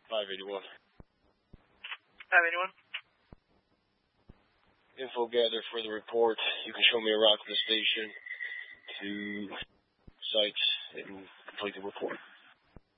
581. 581. Info gathered for the report. You can show me a route from the station to sites and complete the report.